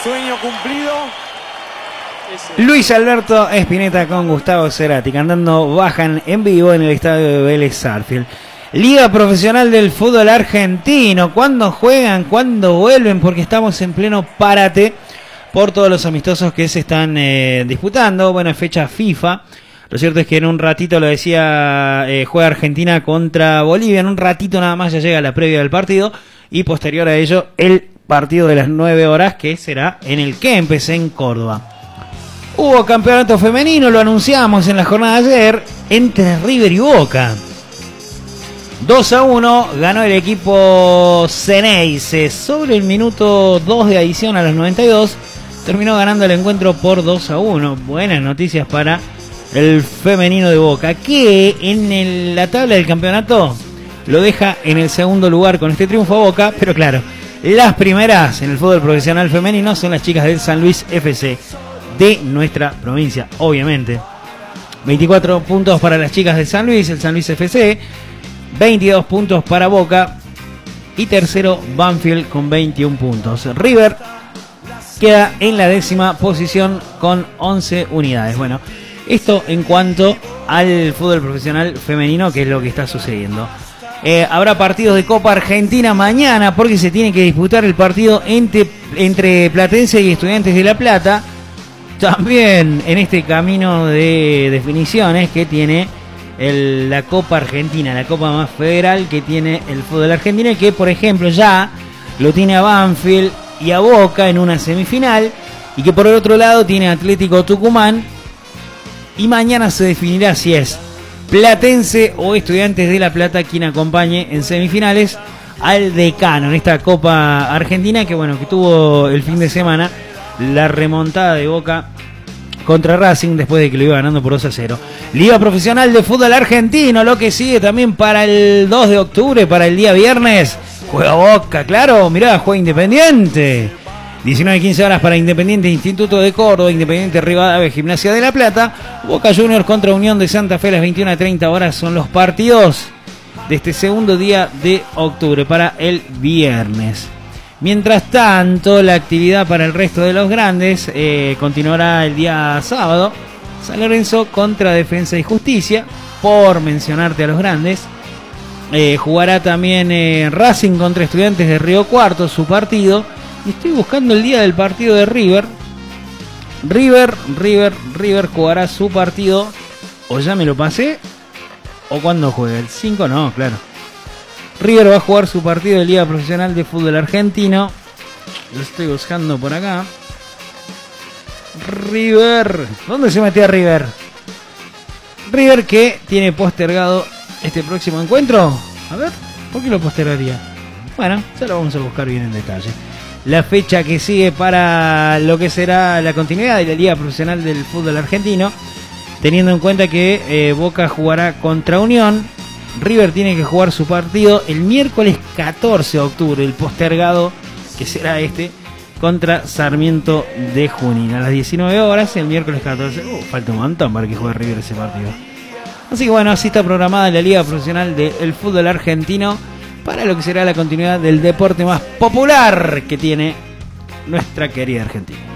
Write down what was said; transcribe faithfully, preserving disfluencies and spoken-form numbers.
Sueño cumplido. Luis Alberto Spinetta con Gustavo Cerati cantando Bajan en vivo en el estadio de Vélez Sarsfield. Liga Profesional del Fútbol Argentino. ¿Cuándo juegan? ¿Cuándo vuelven? Porque estamos en pleno parate por todos los amistosos que se están eh, disputando. Bueno, fecha FIFA. Lo cierto es que en un ratito, lo decía, eh, juega Argentina contra Bolivia. En un ratito nada más ya llega la previa del partido. Y posterior a ello, el partido de las nueve horas, que será en el Kempes, en Córdoba. Hubo campeonato femenino, lo anunciamos en la jornada de ayer, entre River y Boca. dos a uno ganó el equipo Ceneice sobre el minuto dos de adición a los noventa y dos. Terminó ganando el encuentro por dos a uno. Buenas noticias para el femenino de Boca, que en el, la tabla del campeonato lo deja en el segundo lugar con este triunfo a Boca. Pero claro, las primeras en el fútbol profesional femenino son las chicas del San Luis F C de nuestra provincia, obviamente. veinticuatro puntos para las chicas de San Luis, el San Luis F C. veintidós puntos para Boca. Y tercero Banfield con veintiún puntos. River queda en la décima posición con once unidades. Bueno, esto en cuanto al fútbol profesional femenino, que es lo que está sucediendo. Eh, habrá partidos de Copa Argentina mañana, porque se tiene que disputar el partido entre, entre Platense y Estudiantes de La Plata. También en este camino de definiciones que tiene el, la Copa Argentina, la Copa más federal que tiene el fútbol argentino, y que por ejemplo ya lo tiene a Banfield y a Boca en una semifinal, y que por el otro lado tiene Atlético Tucumán, y mañana se definirá si es Platense o Estudiantes de La Plata quien acompañe en semifinales al decano en esta Copa Argentina, que bueno, que tuvo el fin de semana la remontada de Boca contra Racing después de que lo iba ganando por dos a cero. Liga Profesional de Fútbol Argentino, lo que sigue también para el dos de octubre, para el día viernes. Juega Boca, claro, mirá, juega Independiente. diecinueve quince horas para Independiente, Instituto de Córdoba, Independiente Rivadavia, Gimnasia de La Plata. Boca Juniors contra Unión de Santa Fe a las veintiuna a treinta horas son los partidos de este segundo día de octubre para el viernes. Mientras tanto, la actividad para el resto de los grandes eh, continuará el día sábado. San Lorenzo contra Defensa y Justicia, por mencionarte a los grandes. Eh, jugará también eh, Racing contra Estudiantes de Río Cuarto, su partido. Y estoy buscando el día del partido de River. River, River, River jugará su partido. O ya me lo pasé, o cuando juegue. El cinco no, claro. River va a jugar su partido de Liga Profesional de Fútbol Argentino. Lo estoy buscando por acá. River. ¿Dónde se metió River? River que tiene postergado este próximo encuentro. A ver, ¿por qué lo postergaría? Bueno, ya lo vamos a buscar bien en detalle. La fecha que sigue para lo que será la continuidad de la Liga Profesional del Fútbol Argentino, teniendo en cuenta que eh, Boca jugará contra Unión. River tiene que jugar su partido el miércoles catorce de octubre, el postergado que será este, contra Sarmiento de Junín a las diecinueve horas, el miércoles catorce. Uh, falta un montón para que juegue River ese partido. Así que bueno, así está programada la Liga Profesional del Fútbol Argentino para lo que será la continuidad del deporte más popular que tiene nuestra querida Argentina.